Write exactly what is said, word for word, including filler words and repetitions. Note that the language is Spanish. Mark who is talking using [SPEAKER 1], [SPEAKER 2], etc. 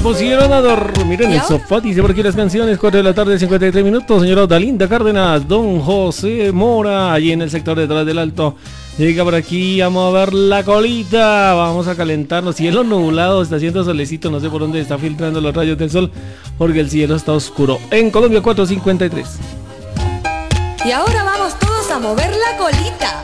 [SPEAKER 1] pusieron a dormir en el sofá, dice por aquí las canciones, cuatro de la tarde, cincuenta y tres minutos, señora Odalinda Cárdenas, don José Mora, allí en el sector detrás del Alto, llega por aquí a mover la colita, vamos a calentarnos, cielo nublado, está haciendo solecito, no sé por dónde está filtrando los rayos del sol, porque el cielo está oscuro, en Colombia cuatro cincuenta y tres.
[SPEAKER 2] Y ahora vamos todos a mover la colita.